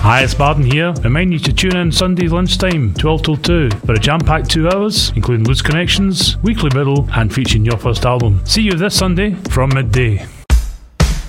Hi, it's Martin here. Remind you to tune in Sunday lunchtime, 12 till 2, for a jam-packed 2 hours, including Loose Connections, Weekly Middle, and featuring your first album. See you this Sunday from midday.